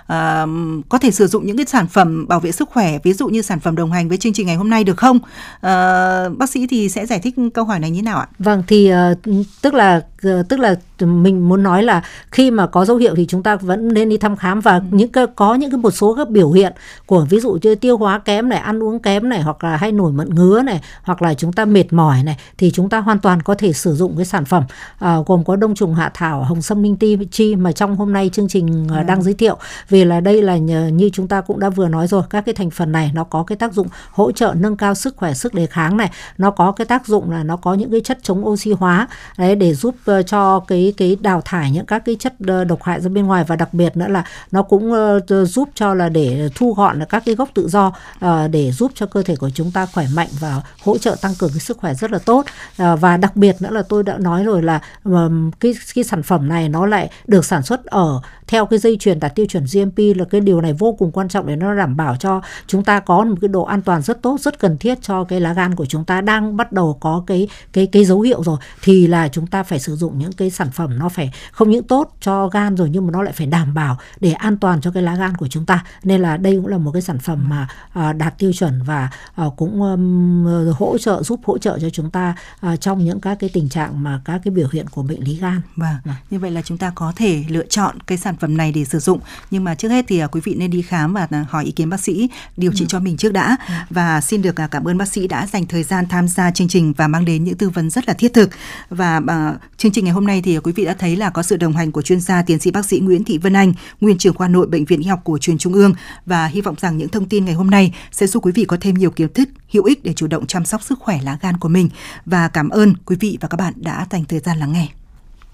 có thể sử dụng những cái sản phẩm bảo vệ sức khỏe, ví dụ như sản phẩm đồng hành với chương trình ngày hôm nay được không? Bác sĩ thì sẽ giải thích câu hỏi này như nào ạ? Vâng, thì tức là mình muốn nói là khi mà có dấu hiệu thì chúng ta vẫn nên đi thăm khám, và có những cái một số các biểu hiện của ví dụ như tiêu hóa kém này, ăn uống kém này, hoặc là hay nổi mẩn ngứa này, hoặc là chúng ta mệt mỏi này, thì chúng ta hoàn toàn có thể sử dụng cái sản phẩm gồm có đông trùng hạ thảo, hồng sâm linh chi mà trong hôm nay chương trình đang giới thiệu. Vì là đây là như chúng ta cũng đã vừa nói rồi, các cái thành phần này nó có cái tác dụng hỗ trợ nâng cao sức khỏe, sức đề kháng này, nó có cái tác dụng là nó có những cái chất chống oxy hóa đấy, để giúp cho cái đào thải những các cái chất độc hại ra bên ngoài, và đặc biệt nữa là nó cũng giúp cho là để thu gọn là các cái gốc tự do, để giúp cho cơ thể của chúng ta khỏe mạnh và hỗ trợ tăng cường cái sức khỏe rất là tốt. Và đặc biệt nữa là tôi đã nói rồi là cái sản phẩm này nó lại được sản xuất theo cái dây chuyền đạt tiêu chuẩn GMP, là cái điều này vô cùng quan trọng để nó đảm bảo cho chúng ta có một cái độ an toàn rất tốt, rất cần thiết cho cái lá gan của chúng ta đang bắt đầu có cái dấu hiệu rồi, thì là chúng ta phải sử dụng những cái sản phẩm nó phải không những tốt cho gan rồi, nhưng mà nó lại phải đảm bảo để an toàn cho cái lá gan của chúng ta. Nên là đây cũng là một cái sản phẩm mà đạt tiêu chuẩn và cũng giúp hỗ trợ cho chúng ta trong những các cái tình trạng mà các cái biểu hiện của bệnh lý gan. Vâng, như vậy là chúng ta có thể lựa chọn cái sản phẩm này để sử dụng, nhưng mà trước hết thì quý vị nên đi khám và hỏi ý kiến bác sĩ điều trị cho mình trước đã. Và xin được cảm ơn bác sĩ đã dành thời gian tham gia chương trình và mang đến những tư vấn rất là thiết thực. Và chương trình ngày hôm nay thì quý vị đã thấy là có sự đồng hành của chuyên gia tiến sĩ bác sĩ Nguyễn Thị Vân Anh, nguyên trưởng khoa nội Bệnh viện Y học cổ truyền Trung ương, và hy vọng rằng những thông tin ngày hôm nay sẽ giúp quý vị có thêm nhiều kiến thức hữu ích để chủ động chăm sóc sức khỏe lá gan của mình. Và cảm ơn quý vị và các bạn đã dành thời gian lắng nghe.